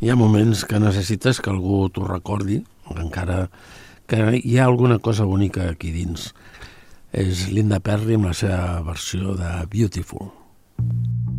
Hi ha moments que necessites que algú t'ho recordi, encara que hi ha alguna cosa bonica aquí dins. És Linda Perry amb la seva versió de Beautiful.